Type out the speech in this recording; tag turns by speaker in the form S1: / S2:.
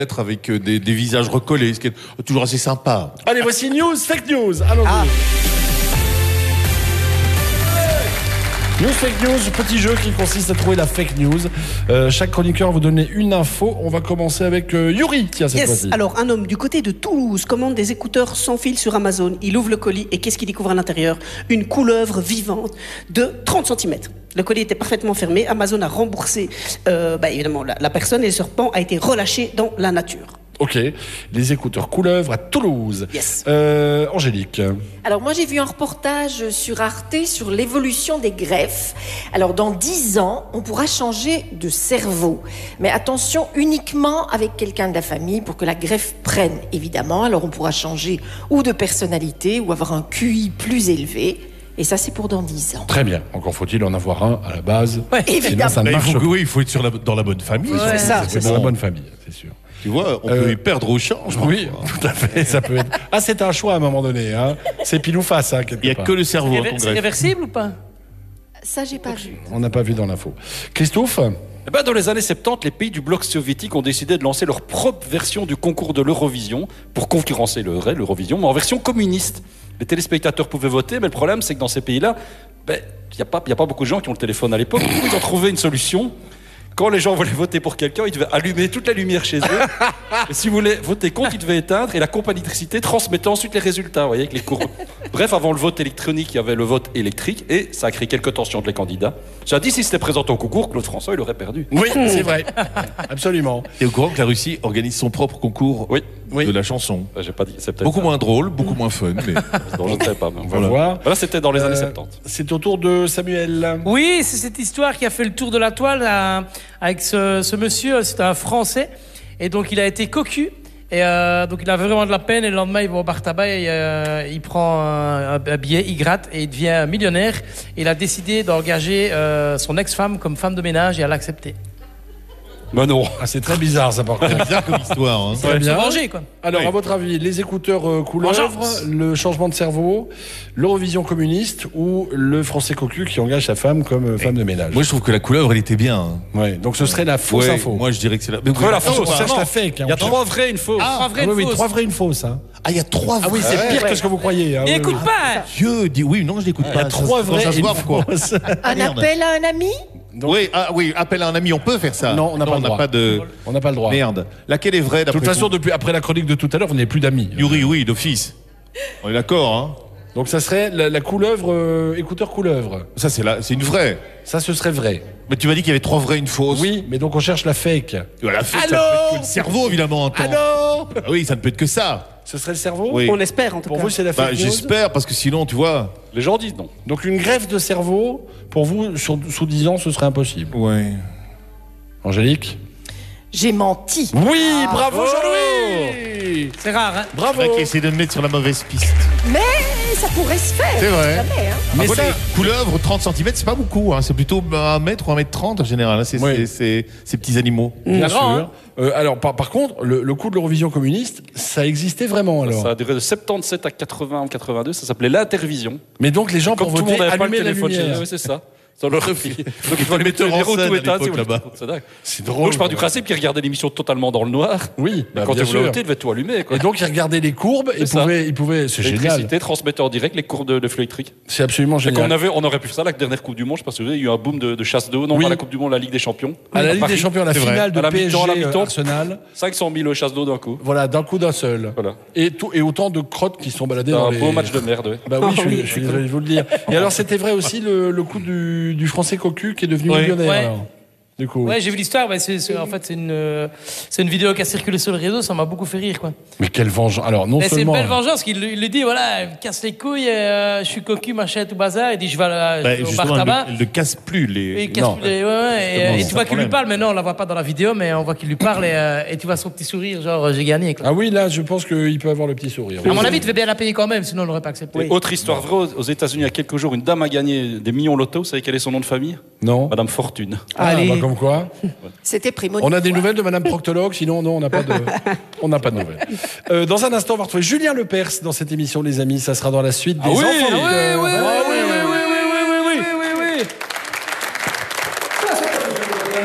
S1: Être avec des visages recollés, ce qui est toujours assez sympa.
S2: Allez, voici News, Fake News. Allons-y. News, Fake News, petit jeu qui consiste à trouver la fake news. Chaque chroniqueur va vous donner une info. On va commencer avec Yuri, tiens, cette fois-ci.
S3: Alors, un homme du côté de Toulouse commande des écouteurs sans fil sur Amazon. Il ouvre le colis et qu'est-ce qu'il découvre à l'intérieur? Une couleuvre vivante de 30 cm. Le colis était parfaitement fermé. Amazon a remboursé évidemment la personne et le serpent a été relâché dans la nature.
S2: Ok, les écouteurs couleuvres à Toulouse.
S3: Yes.
S2: Angélique.
S4: Alors moi j'ai vu un reportage sur Arte sur l'évolution des greffes. Alors dans 10 ans, on pourra changer de cerveau. Mais attention, uniquement avec quelqu'un de la famille pour que la greffe prenne, évidemment. Alors on pourra changer ou de personnalité ou avoir un QI plus élevé. Et ça, c'est pour dans 10 ans.
S2: Très bien. Encore faut-il en avoir un à la base.
S4: Ouais, évidemment.
S2: Ça ne marche pas.
S1: Il faut être dans la bonne famille.
S3: Ouais,
S2: C'est dans la bonne famille, c'est sûr.
S1: Tu vois, on peut y perdre au change.
S2: Oui, tout à fait. Ça peut être... Ah, c'est un choix à un moment donné. Hein. C'est pile ou face. Hein,
S1: Il n'y a que le cerveau.
S5: C'est réversible ou pas?
S4: Ça, j'ai pas vu.
S2: On n'a pas vu dans l'info. Christophe.
S6: Dans les années 70, les pays du bloc soviétique ont décidé de lancer leur propre version du concours de l'Eurovision pour concurrencer l'Eurovision, mais en version communiste. Les téléspectateurs pouvaient voter, mais le problème, c'est que dans ces pays-là, il n'y a pas beaucoup de gens qui ont le téléphone à l'époque. Du coup, ils ont trouvé une solution. Quand les gens voulaient voter pour quelqu'un, ils devaient allumer toute la lumière chez eux. Et si vous voulez voter contre, ils devaient éteindre. Et la compagnie d'électricité transmettait ensuite les résultats. Vous voyez, avec les courbes. Bref, avant le vote électronique, il y avait le vote électrique. Et ça a créé quelques tensions entre les candidats. J'ai dit, si c'était présenté au concours, Claude François, il aurait perdu.
S2: Oui, c'est vrai. Absolument.
S1: Et au courant que la Russie organise son propre concours de la chanson.
S6: J'ai pas dit. C'est peut-être
S1: Beaucoup moins drôle, beaucoup moins fun. Mais...
S6: Non, je ne sais pas.
S2: On va voir.
S6: Voilà, c'était dans les années 70.
S2: C'est au tour de Samuel.
S5: Oui, c'est cette histoire qui a fait le tour de la toile avec ce monsieur, c'est un Français, et donc il a été cocu, et donc il avait vraiment de la peine, et le lendemain il va au bar tabac, et il prend un billet, il gratte, et il devient millionnaire, et il a décidé d'engager son ex-femme comme femme de ménage, et elle a accepté.
S6: Mais non.
S2: Ah, c'est très bizarre ça par contre.
S1: C'est bizarre comme histoire. Hein.
S2: Très bien.
S5: Se venger, quoi.
S2: Alors, à votre avis, les écouteurs couleuvres, le changement de cerveau, l'Eurovision communiste ou le Français cocu qui engage sa femme comme femme de ménage?
S1: Moi, je trouve que la couleuvre, elle était bien. Hein.
S2: Ouais, donc ce serait la fausse info.
S1: Moi, je dirais que c'est la...
S6: la fausse,
S2: on cherche la fake. Hein,
S6: il y a 3 vraies et une fausse.
S5: Trois vraies,
S2: oui,
S5: une fausse.
S2: 3 vraies et une fausse. Hein.
S1: Ah, il y a 3 vraies.
S2: Ah oui, c'est pire que ce que vous croyez. Hein,
S5: Et écoute pas.
S1: Dieu, dis oui, non, je n'écoute pas.
S2: Il y a 3 vraies et une fausse.
S4: Un appel à un ami?
S2: Donc...
S1: Oui, appel à un ami, on peut faire ça.
S2: Non, on n'a pas le droit. On n'a pas le droit.
S1: Merde. Laquelle est vraie
S2: De toute façon, après la chronique de tout à l'heure, vous n'avez plus d'amis.
S1: Yuri, oui, d'office. On est d'accord, hein.
S2: Donc ça serait la couleuvre, écouteur couleuvre.
S1: Ça, c'est une vraie.
S2: Ça, ce serait vrai.
S1: Mais tu m'as dit qu'il y avait 3 vraies et une fausse.
S2: Oui, mais donc on cherche la fake.
S1: La fake, ça ne peut être que le cerveau, évidemment. Ah non. Oui, ça ne peut être que ça.
S2: Ce serait le cerveau?
S1: Oui.
S3: On l'espère en tout
S2: Pour
S3: cas.
S2: vous, c'est la fake news?
S1: J'espère, parce que sinon, tu vois...
S6: Les gens disent non.
S2: Donc une greffe de cerveau, pour vous, sous 10 ans, ce serait impossible.
S1: Ouais.
S2: Angélique?
S4: J'ai menti.
S2: Oui, bravo Jean-Louis.
S5: C'est rare, hein.
S2: Bravo.
S1: Qui essaie de me mettre sur la mauvaise piste.
S4: Mais ça pourrait se faire.
S1: C'est vrai.
S4: Jamais, hein.
S2: Mais
S1: Après,
S2: ça...
S1: les couleuvres, 30 cm, c'est pas beaucoup. Hein. C'est plutôt 1 mètre ou 1 mètre 30 en général. Hein.
S2: Oui.
S1: Ces petits animaux.
S2: Bien
S5: grand,
S2: sûr. Alors, par contre, le coup de l'Eurovision communiste, ça existait vraiment alors.
S6: Ça a duré de 77 à 80 ou 82, ça s'appelait l'Intervision.
S2: Mais donc les gens pour
S6: Comme tout le
S2: voter
S6: monde n'avait pas le
S2: allumaient la
S6: téléphone chez
S2: lumière.
S6: eux, oui, c'est ça. Ça leur a pris. Donc il fallait mettre le numéro tout éteint.
S2: C'est drôle.
S6: Donc je pars du principe qu'ils regardaient l'émission totalement dans le noir.
S2: Oui,
S6: Mais quand
S2: bien
S6: ils voulaient
S2: sûr.
S6: voter, ils devaient tout allumer. Quoi.
S2: Et donc ils regardaient les courbes et
S6: C'est ça.
S2: ils pouvaient. C'est génial.
S6: L'électricité transmettait en direct les courbes de flux électriques.
S2: C'est absolument
S6: Et
S2: génial.
S6: on aurait pu faire ça la dernière Coupe du Monde. Je sais pas si vous avez, il y a eu un boom de chasse d'eau. Non,
S2: Oui.
S6: pas la Coupe du Monde, la Ligue des Champions.
S2: À la Ligue
S6: Paris.
S2: des Champions, la
S1: C'est vrai.
S2: finale de
S6: À la mi-temps,
S2: PSG
S6: à la mi-temps.
S2: Arsenal.
S6: 500 000 chasses d'eau d'un coup.
S2: Voilà, d'un coup d'un seul.
S6: Voilà.
S2: Et autant de crottes qui sont baladées dans
S6: Un
S2: les...
S6: beau match de merde. Ouais.
S2: Bah oui,
S3: Ah oui.
S2: je suis désolé de vous le dire. Et alors, c'était vrai aussi le coup du Français cocu qui est devenu millionnaire.
S5: Ouais.
S2: Alors, du coup.
S5: Ouais, j'ai vu l'histoire. En fait, c'est une vidéo qui a circulé sur le réseau. Ça m'a beaucoup fait rire, quoi.
S2: Mais quelle vengeance. Alors, non
S5: Mais c'est une
S2: seulement.
S5: belle vengeance qu'il lui dit, voilà, il me casse les couilles, je suis cocu, machin, tout bazar. Il dit, je vais au bar
S1: Justement,
S5: tabac.
S1: elle ne casse plus
S5: Et
S1: les...
S5: il casse
S2: Non.
S5: plus les... ouais, et
S1: c'est
S5: tu vois
S1: un
S5: qu'il lui
S1: problème.
S5: parle, mais non, on la voit pas dans la vidéo, mais on voit qu'il lui parle et tu vois son petit sourire, genre, j'ai gagné, quoi.
S2: Ah oui, là, je pense qu'il peut avoir le petit sourire.
S5: À mon avis, il devait bien la payer quand même, sinon on l'aurait pas accepté.
S6: Et autre histoire vraie, aux États-Unis, il y a quelques jours, une dame a gagné des millions loto. Vous savez quel est son nom de famille?
S2: Non.
S6: Madame Fortune.
S2: Ah,
S3: Allez.
S2: bah, comme quoi.
S4: C'était prémonitoire.
S2: On a des nouvelles de Madame Proctologue, sinon, non, on n'a pas de nouvelles. Dans un instant, on va retrouver Julien Lepers dans cette émission, les amis. Ça sera dans la suite des enfants.
S5: oui, oui,
S2: Ah oui.